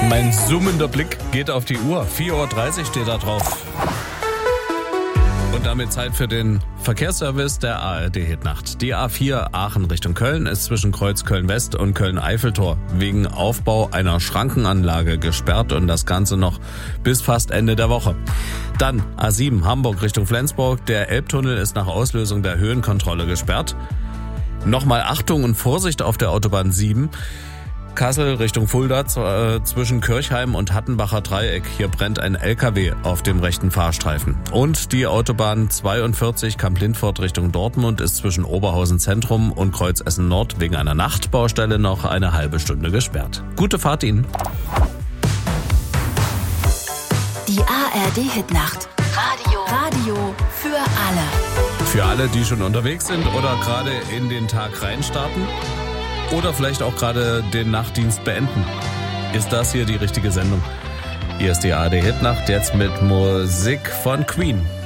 Mein zoomender Blick geht auf die Uhr. 4.30 Uhr steht da drauf. Und damit Zeit für den Verkehrsservice der ARD-Hitnacht. Die A4 Aachen Richtung Köln ist zwischen Kreuz Köln-West und Köln-Eiffeltor wegen Aufbau einer Schrankenanlage gesperrt und das Ganze noch bis fast Ende der Woche. Dann A7 Hamburg Richtung Flensburg. Der Elbtunnel ist nach Auslösung der Höhenkontrolle gesperrt. Nochmal Achtung und Vorsicht auf der Autobahn 7. Kassel Richtung Fulda zwischen Kirchheim und Hattenbacher Dreieck. Hier brennt ein LKW auf dem rechten Fahrstreifen. Und die Autobahn 42 Kamp-Lindfort Richtung Dortmund ist zwischen Oberhausen Zentrum und Kreuz Essen Nord wegen einer Nachtbaustelle noch eine halbe Stunde gesperrt. Gute Fahrt Ihnen. Die ARD-Hitnacht. Radio für alle. Für alle, die schon unterwegs sind oder gerade in den Tag reinstarten. Oder vielleicht auch gerade den Nachtdienst beenden. Ist das hier die richtige Sendung? Hier ist die ARD Hitnacht, jetzt mit Musik von Queen.